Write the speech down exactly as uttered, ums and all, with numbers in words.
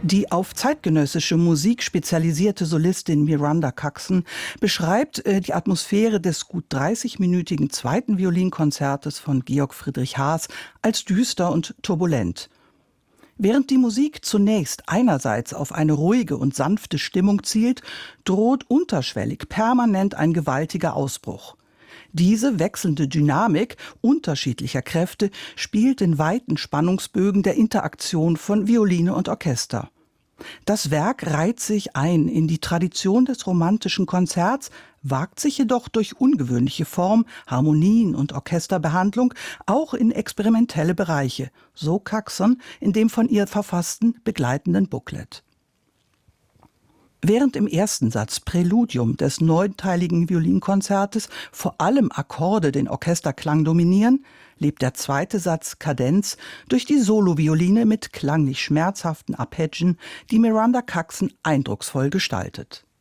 Die auf zeitgenössische Musik spezialisierte Solistin Miranda Caxon beschreibt äh, die Atmosphäre des gut dreißigminütigen zweiten Violinkonzertes von Georg Friedrich Haas als düster und turbulent. Während die Musik zunächst einerseits auf eine ruhige und sanfte Stimmung zielt, droht unterschwellig permanent ein gewaltiger Ausbruch. Diese wechselnde Dynamik unterschiedlicher Kräfte spielt in weiten Spannungsbögen der Interaktion von Violine und Orchester. Das Werk reiht sich ein in die Tradition des romantischen Konzerts, wagt sich jedoch durch ungewöhnliche Form, Harmonien und Orchesterbehandlung auch in experimentelle Bereiche, so Caxon in dem von ihr verfassten begleitenden Booklet. Während im ersten Satz Präludium des neunteiligen Violinkonzertes vor allem Akkorde den Orchesterklang dominieren, lebt der zweite Satz Kadenz durch die Solovioline mit klanglich schmerzhaften Arpeggien, die Miranda Caxon eindrucksvoll gestaltet.